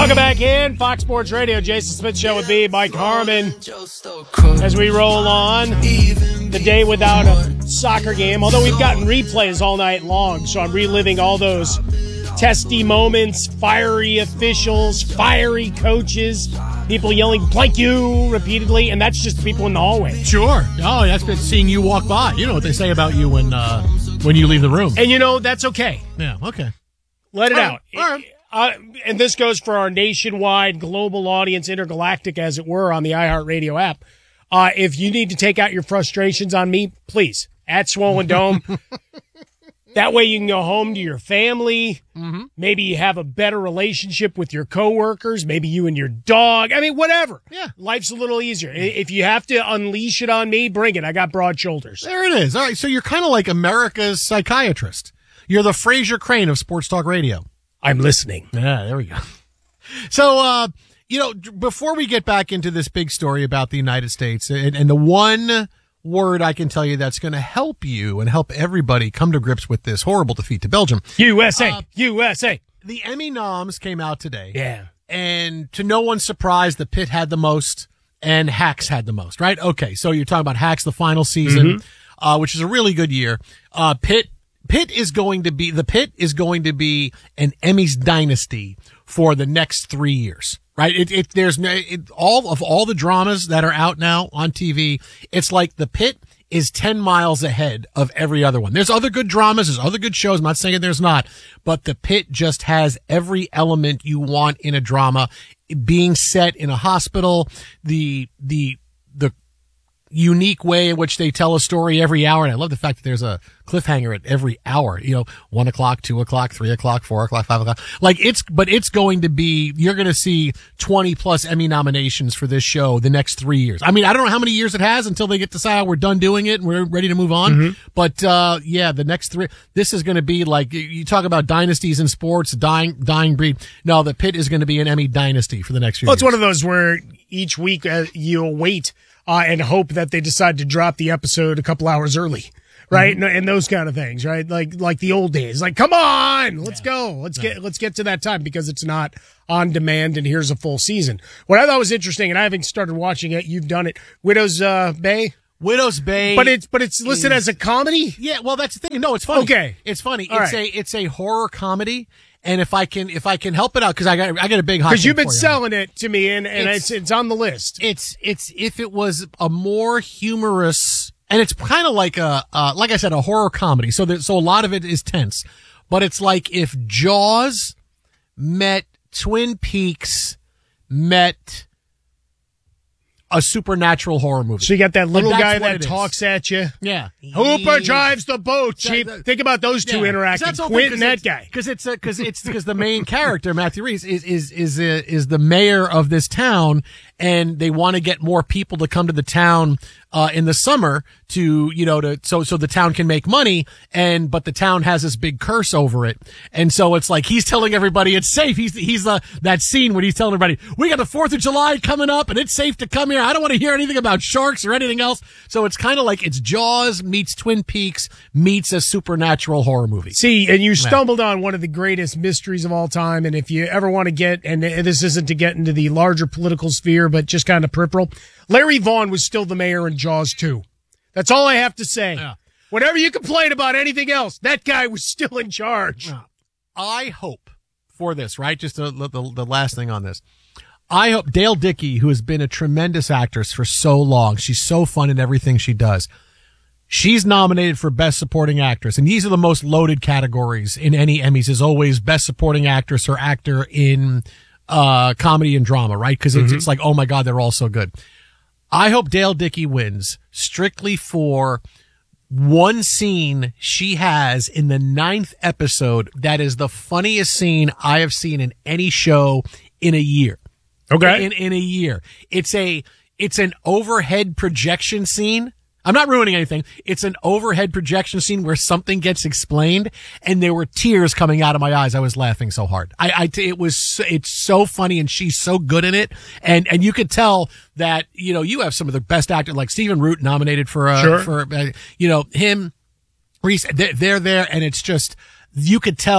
Welcome back in. Fox Sports Radio, Jason Smith Show with me, Mike Harmon. As we roll on, the day without a soccer game. Although we've gotten replays all night long, so I'm reliving all those testy moments, fiery officials, fiery coaches, people yelling, "Blank you," repeatedly, and that's just people in the hallway. Sure. Oh, that's been seeing you walk by. You know what they say about you when you leave the room. And, that's okay. Yeah, okay. Let it out. All right. And this goes for our nationwide, global audience, intergalactic, as it were, on the iHeartRadio app. If you need to take out your frustrations on me, please, at Swollen Dome. That way you can go home to your family. Mm-hmm. Maybe you have a better relationship with your coworkers. Maybe you and your dog. I mean, whatever. Yeah. Life's a little easier. If you have to unleash it on me, bring it. I got broad shoulders. There it is. All right, so you're kind of like America's psychiatrist. You're the Fraser Crane of Sports Talk Radio. I'm listening. Yeah, there we go. So, before we get back into this big story about the United States, and the one word I can tell you that's going to help you and help everybody come to grips with this horrible defeat to Belgium. USA. USA. The Emmy noms came out today. Yeah. And to no one's surprise, the Pit had the most and Hacks had the most, right? Okay, so you're talking about Hacks, the final season, which is a really good year. Pitt is going to be an Emmys dynasty for the next 3 years, right? All the dramas that are out now on TV, it's like the Pit is 10 miles ahead of every other one. There's other good dramas, there's other good shows. I'm not saying there's not, but the Pit just has every element you want in a drama, being set in a hospital, the unique way in which they tell a story every hour. And I love the fact that there's a cliffhanger at every hour, 1 o'clock, 2 o'clock, 3 o'clock, 4 o'clock, 5 o'clock. It's going to be, you're going to see 20 plus Emmy nominations for this show the next 3 years. I mean, I don't know how many years it has until they get to decide we're done doing it and we're ready to move on. Mm-hmm. But, the next 3, this is going to be like, you talk about dynasties in sports, dying breed. No, the Pit is going to be an Emmy dynasty for the next few years. It's one of those where each week you'll wait and hope that they decide to drop the episode a couple hours early, right? Mm-hmm. And those kind of things, right? Like the old days. Like, come on, let's go. Let's get to that time because it's not on demand and here's a full season. What I thought was interesting, and I haven't started watching it, you've done it, Widow's Bay. Widow's Bay. But it's listed as a comedy? Yeah, well, that's the thing. No, it's funny. Okay. It's funny. It's a horror comedy. And if I can help it out, because I got a big hot. Because you've been selling it to me, and it's on the list. It's if it was a more humorous, and it's kind of like like I said, a horror comedy. So a lot of it is tense, but it's like if Jaws met Twin Peaks met a supernatural horror movie. So you got that little guy that talks at you. Yeah. Hooper drives the boat, Chief. Think about those two interacting. Quint and that guy. Because the main character, Matthew Reese, is the mayor of this town, and they want to get more people to come to the town in the summer so the town can make money, but the town has this big curse over it. And so it's like he's telling everybody it's safe. He's that scene when he's telling everybody, we got the 4th of July coming up and it's safe to come here. I don't want to hear anything about sharks or anything else. So it's kind of like it's Jaws meets Twin Peaks meets a supernatural horror movie. See, and you stumbled on one of the greatest mysteries of all time. And if you ever want to get, and this isn't to get into the larger political sphere, but just kind of peripheral, Larry Vaughn was still the mayor in Jaws 2. That's all I have to say. Yeah. Whatever you complain about anything else, that guy was still in charge. I hope for this, right? Just the last thing on this. I hope Dale Dickey, who has been a tremendous actress for so long, she's so fun in everything she does. She's nominated for Best Supporting Actress, and these are the most loaded categories in any Emmys, is always Best Supporting Actress or Actor in comedy and drama, right? Because it's like, oh my God, they're all so good. I hope Dale Dickey wins strictly for one scene she has in the 9th episode that is the funniest scene I have seen in any show in a year. Okay. In a year. It's an overhead projection scene. I'm not ruining anything. It's an overhead projection scene where something gets explained, and there were tears coming out of my eyes. I was laughing so hard. It's so funny, and she's so good in it. And you could tell that, you have some of the best actors, like Stephen Root nominated for him, Reese, they're there, and it's just, you could tell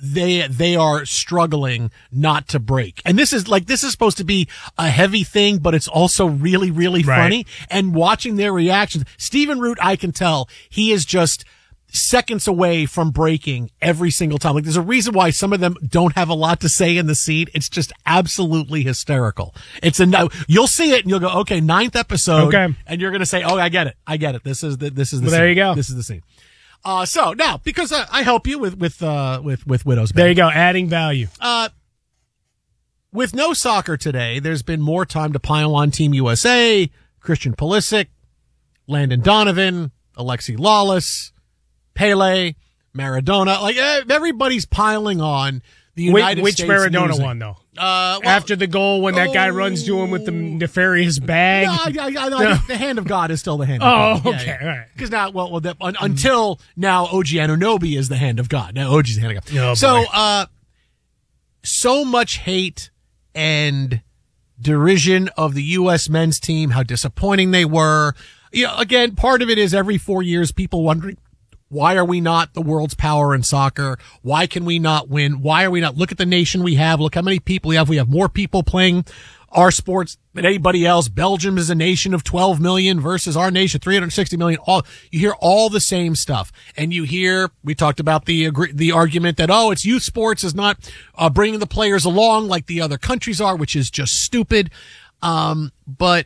they are struggling not to break. And this is supposed to be a heavy thing, but it's also really, really funny. And watching their reactions, Stephen Root, I can tell he is just seconds away from breaking every single time. Like, there's a reason why some of them don't have a lot to say in the scene. It's just absolutely hysterical. You'll see it and you'll go, okay, 9th episode. Okay. And you're going to say, oh, I get it. This is the scene. There you go. This is the scene. So now, because I help you with Widow's Band. There you go. Adding value. With no soccer today, there's been more time to pile on Team USA, Christian Pulisic, Landon Donovan, Alexi Lawless, Pele, Maradona. Like, everybody's piling on the United States. Which Maradona losing. won, though? After the goal, when that guy runs to him with the nefarious bag. No, the hand of God is still the hand of God. Oh, okay. All right. Because now, until now, OG Anunoby is the hand of God. Now OG's the hand of God. Oh, so much hate and derision of the U.S. men's team, how disappointing they were. Again, part of it is every 4 years, people wondering, why are we not the world's power in soccer? Why can we not win? Why are we not? Look at the nation we have. Look how many people we have. We have more people playing our sports than anybody else. Belgium is a nation of 12 million versus our nation, 360 million. You hear all the same stuff. And you hear, we talked about the argument that, it's youth sports is not bringing the players along like the other countries are, which is just stupid. But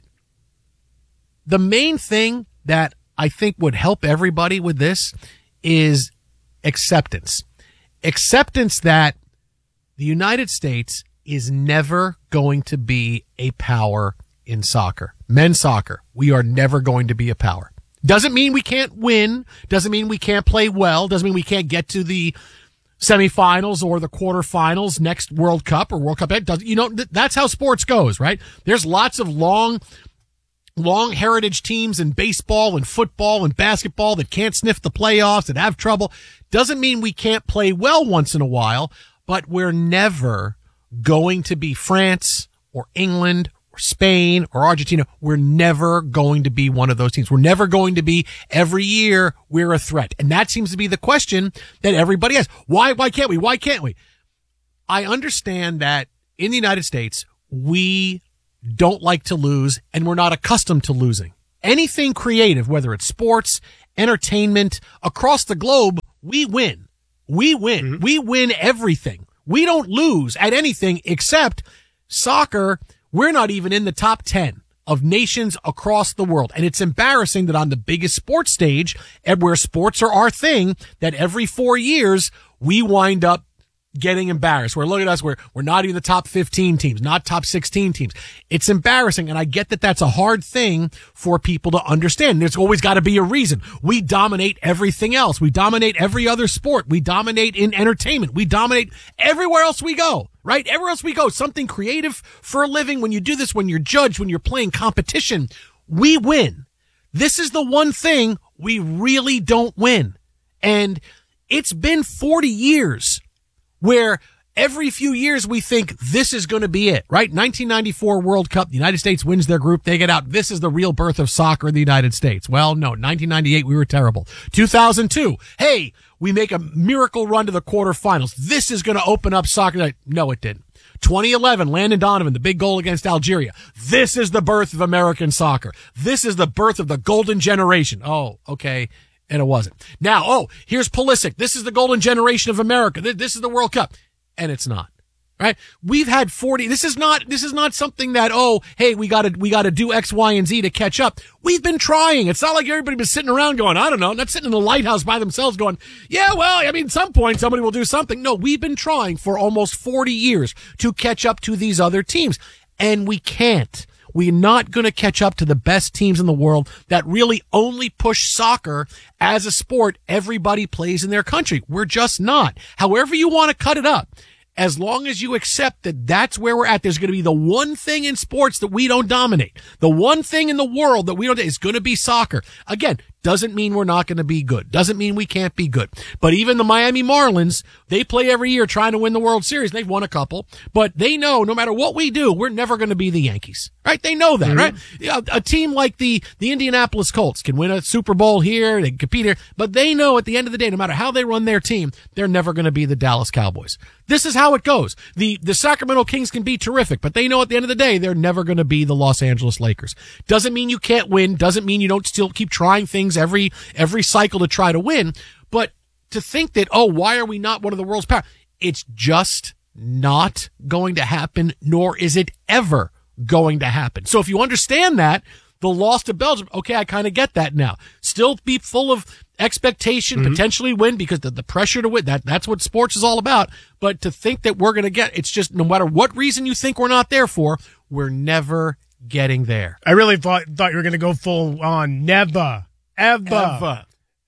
the main thing that I think would help everybody with this is acceptance. Acceptance that the United States is never going to be a power in soccer. Men's soccer, we are never going to be a power. Doesn't mean we can't win. Doesn't mean we can't play well. Doesn't mean we can't get to the semifinals or the quarterfinals next World Cup or World Cup. That's how sports goes, right? There's lots of long heritage teams in baseball and football and basketball that can't sniff the playoffs, that have trouble. Doesn't mean we can't play well once in a while, but we're never going to be France or England or Spain or Argentina. We're never going to be one of those teams. We're never going to be every year we're a threat. And that seems to be the question that everybody has. Why can't we? Why can't we? I understand that in the United States, we don't like to lose, and we're not accustomed to losing. Anything creative, whether it's sports, entertainment, across the globe, we win. We win. Mm-hmm. We win everything. We don't lose at anything except soccer. We're not even in the top 10 of nations across the world. And it's embarrassing that on the biggest sports stage, and where sports are our thing, that every 4 years we wind up getting embarrassed. Where look at us, we're not even the top 15 teams, not top 16 teams. It's embarrassing, and I get that that's a hard thing for people to understand. There's always got to be a reason. We dominate everything else. We dominate every other sport. We dominate in entertainment. We dominate everywhere else we go, right? Everywhere else we go, something creative for a living. When you do this, when you're judged, when you're playing competition, we win. This is the one thing we really don't win. And it's been 40 years where every few years we think this is going to be it, right? 1994 World Cup, the United States wins their group, they get out. This is the real birth of soccer in the United States. Well, no, 1998 we were terrible. 2002, hey, we make a miracle run to the quarterfinals. This is going to open up soccer. No, it didn't. 2011, Landon Donovan, the big goal against Algeria. This is the birth of American soccer. This is the birth of the golden generation. Oh, okay. And it wasn't. Now, here's Pulisic. This is the golden generation of America. This is the World Cup. And it's not. Right? We've had 40. This is not something that, hey, we gotta do X, Y, and Z to catch up. We've been trying. It's not like everybody's been sitting around going, I don't know, not sitting in the lighthouse by themselves going, yeah, well, I mean, at some point somebody will do something. No, we've been trying for almost 40 years to catch up to these other teams. And we can't. We're not going to catch up to the best teams in the world that really only push soccer as a sport everybody plays in their country. We're just not. However you want to cut it up, as long as you accept that that's where we're at, there's going to be the one thing in sports that we don't dominate. The one thing in the world that we don't, is going to be soccer. Again, doesn't mean we're not going to be good. Doesn't mean we can't be good. But even the Miami Marlins, they play every year trying to win the World Series. They've won a couple, but they know no matter what we do, we're never going to be the Yankees, right? They know that, right? A team like the Indianapolis Colts can win a Super Bowl here, they can compete here, but they know at the end of the day, no matter how they run their team, they're never going to be the Dallas Cowboys. This is how it goes. The Sacramento Kings can be terrific, but they know at the end of the day, they're never going to be the Los Angeles Lakers. Doesn't mean you can't win, doesn't mean you don't still keep trying things every cycle to try to win, but to think that, oh, why are we not one of the world's power? It's just not going to happen, nor is it ever going to happen. So if you understand that, the loss to Belgium, okay, I kind of get that now. Still be full of expectation, potentially win because the pressure to win, that's what sports is all about. But to think that we're going to get, it's just no matter what reason you think we're not there for, we're never getting there. I really thought you were going to go full on. Never, ever.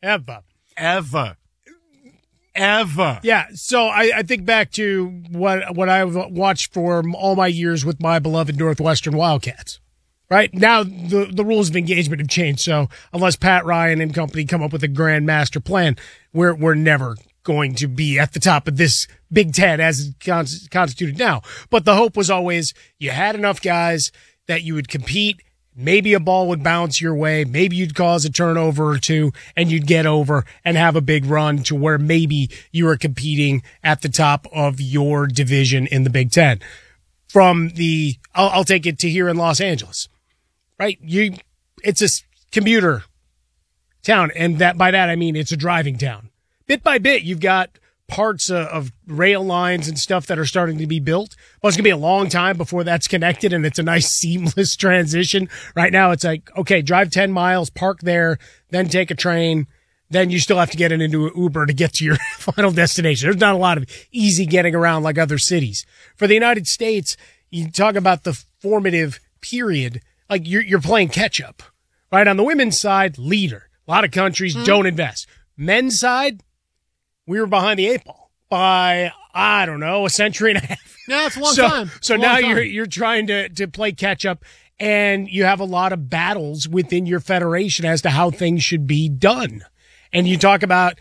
Yeah. So I think back to what I've watched for all my years with my beloved Northwestern Wildcats. Right now, the rules of engagement have changed. So unless Pat Ryan and company come up with a grand master plan, we're never going to be at the top of this Big Ten as it's constituted now. But the hope was always you had enough guys that you would compete. Maybe a ball would bounce your way. Maybe you'd cause a turnover or two and you'd get over and have a big run to where maybe you were competing at the top of your division in the Big Ten. From I'll take it to here in Los Angeles. Right? It's a commuter town. And by that, I mean, it's a driving town. Bit by bit, you've got parts of rail lines and stuff that are starting to be built. Well, it's going to be a long time before that's connected and it's a nice seamless transition. Right now, it's like, okay, drive 10 miles, park there, then take a train. Then you still have to get into an Uber to get to your final destination. There's not a lot of easy getting around like other cities. For the United States, you talk about the formative period. Like you're playing catch up, right? On the women's side, leader. A lot of countries don't invest. Men's side, we were behind the eight ball by, I don't know, a century and a half. Yeah, it's a long time. So now you're trying to play catch up, and you have a lot of battles within your federation as to how things should be done. And you talk about,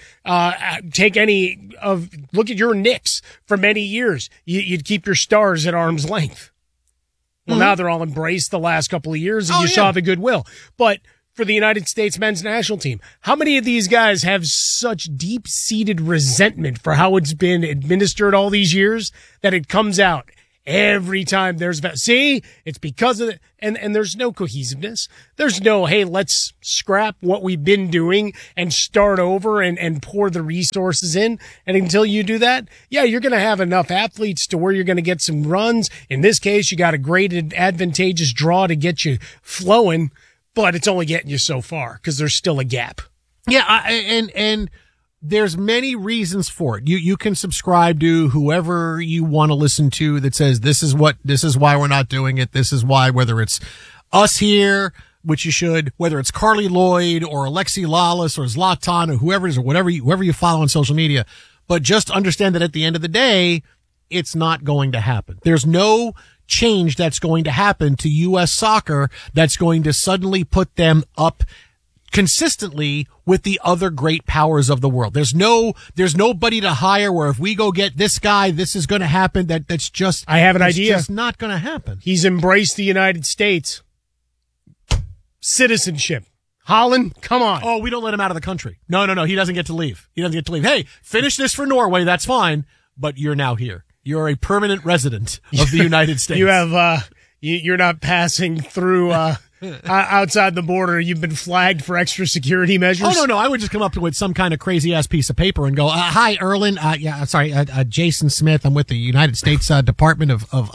look at your Knicks for many years. You'd keep your stars at arm's length. Well, now they're all embraced the last couple of years, and you saw the goodwill. But for the United States men's national team, how many of these guys have such deep-seated resentment for how it's been administered all these years that it comes out every time there's see, it's because of it, and there's no cohesiveness. There's no, hey, let's scrap what we've been doing and start over and pour the resources in. And until you do that, yeah, you're going to have enough athletes to where you're going to get some runs. In this case, you got a great advantageous draw to get you flowing, but it's only getting you so far because there's still a gap. Yeah, and there's many reasons for it. You can subscribe to whoever you want to listen to that says this is why we're not doing it. This is why, whether it's us here, which you should, whether it's Carly Lloyd or Alexi Lawless or Zlatan or whoever it is or whoever you follow on social media. But just understand that at the end of the day, it's not going to happen. There's no change that's going to happen to U.S. soccer that's going to suddenly put them up consistently with the other great powers of the world. There's nobody to hire where if we go get this guy, this is going to happen. That's just, I have an idea. It's just not going to happen. He's embraced the United States citizenship. Holland, come on. Oh, we don't let him out of the country. No. He doesn't get to leave. Hey, finish this for Norway. That's fine. But you're now here. You're a permanent resident of the United States. You have, you're not passing through, outside the border. You've been flagged for extra security measures. Oh, no. I would just come up with some kind of crazy ass piece of paper and go, hi, Erlen. Jason Smith. I'm with the United States Department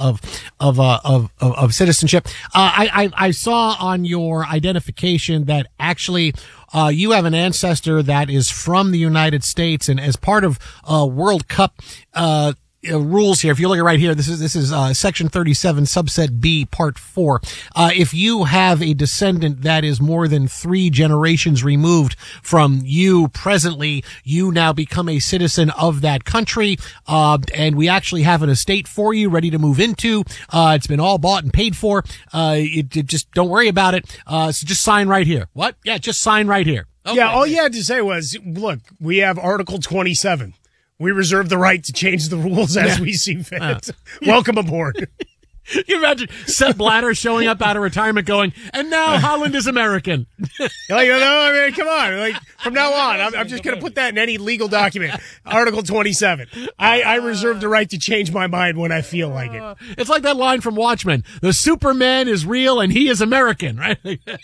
of Citizenship. I saw on your identification that actually, you have an ancestor that is from the United States, and as part of World Cup, rules here. If you look at right here, this is section 37, subset B, part 4. If you have a descendant that is more than 3 generations removed from you presently, you now become a citizen of that country. And we actually have an estate for you ready to move into. It's been all bought and paid for. Just don't worry about it. So just sign right here. What? Yeah, just sign right here. Okay. Yeah, all you had to say was, look, we have Article 27. We reserve the right to change the rules as we see fit. Welcome aboard. Can you imagine Sepp Blatter showing up out of retirement going, and now Holland is American. Come on. Like, from now on, I'm just going to put that in any legal document. Article 27. I reserve the right to change my mind when I feel like it. It's like that line from Watchmen. The Superman is real and he is American, right?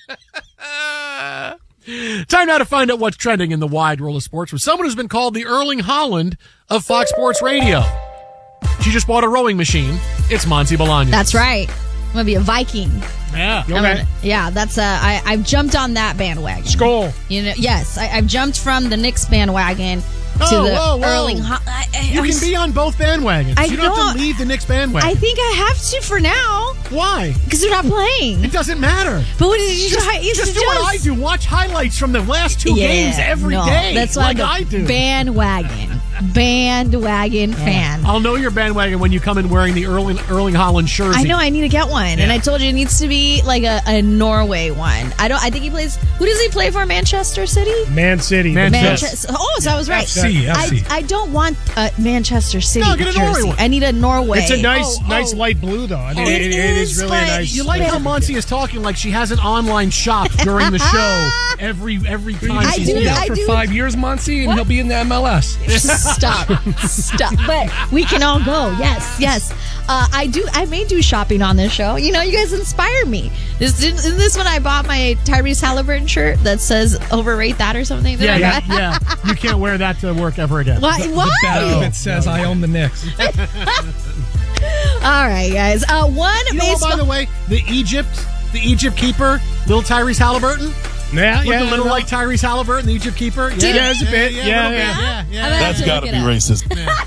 Time now to find out what's trending in the wide world of sports with someone who's been called the Erling Haaland of Fox Sports Radio. She just bought a rowing machine. It's Monty Bolaños. That's right. I'm going to be a Viking. Yeah. Okay. I've jumped on that bandwagon. Skol. Yes, I've jumped from the Knicks bandwagon to the Erling Haaland. You can be on both bandwagons. You don't have to leave the Knicks bandwagon. I think I have to for now. Why? Because they're not playing. It doesn't matter. But what did you just do what I do. Watch highlights from the last two games every day. That's why I do. Bandwagon fan. I'll know your bandwagon when you come in wearing the Erling Haaland jersey. I know. I need to get one, and I told you it needs to be like a Norway one. I think he plays. Who does he play for? Manchester City. Man City. Manchester. Oh, so I was right. FC. I don't want Manchester City. No, get a Norway one. I need a Norway. It's a nice light blue though. I mean, it is really nice. You like how Monty is talking like she has an online shop during the show every time she's here. For 5 years, Monty, and he'll be in the MLS. Stop. But we can all go. Yes. I may do shopping on this show. You guys inspire me. Isn't this when I bought my Tyrese Halliburton shirt that says overrate that or something? Yeah. You can't wear that to work ever again. Why? The back of it says, I own the Knicks. All right, guys. By the way, the Egypt keeper, little Tyrese Halliburton. Yeah, Look a little like Tyrese Halliburton, the Egypt keeper. Yeah, it's a bit. Yeah. That's got to be racist.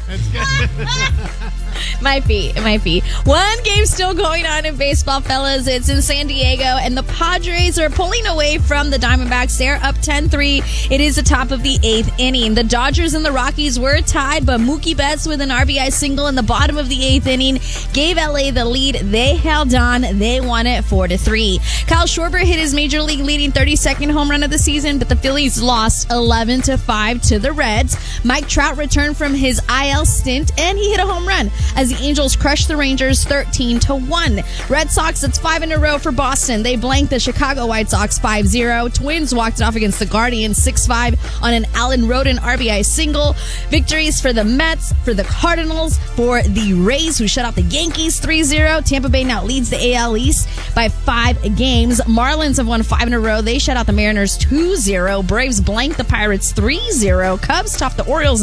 Might be. One game still going on in baseball, fellas. It's in San Diego, and the Padres are pulling away from the Diamondbacks. They're up 10-3. It is the top of the 8th inning. The Dodgers and the Rockies were tied, but Mookie Betts with an RBI single in the bottom of the 8th inning gave LA the lead. They held on. They won it 4-3. Kyle Schwarber hit his major league leading 32nd home run of the season, but the Phillies lost 11-5 to the Reds. Mike Trout returned from his IL stint, and he hit a home run as the Angels crushed the Rangers 13-1. Red Sox, that's 5 in a row for Boston. They blanked the Chicago White Sox 5-0. Twins walked it off against the Guardians 6-5 on an Allen Rodin RBI single. Victories for the Mets, for the Cardinals, for the Rays, who shut out the Yankees 3-0. Tampa Bay now leads the AL East by 5 games. Marlins have won 5 in a row. They shut out the Mariners 2-0. Braves blanked the Pirates 3-0. Cubs topped the Orioles